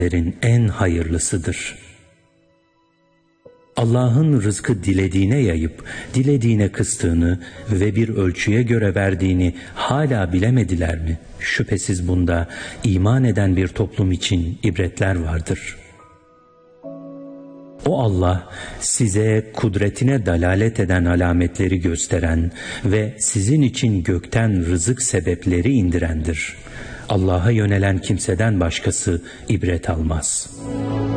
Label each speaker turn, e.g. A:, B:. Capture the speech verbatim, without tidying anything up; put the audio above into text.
A: en hayırlısıdır. Allah'ın rızkı dilediğine yayıp, dilediğine kıstığını ve bir ölçüye göre verdiğini hala bilemediler mi? Şüphesiz bunda iman eden bir toplum için ibretler vardır. O Allah size kudretine dalalet eden alametleri gösteren ve sizin için gökten rızık sebepleri indirendir. Allah'a yönelen kimseden başkası ibret almaz.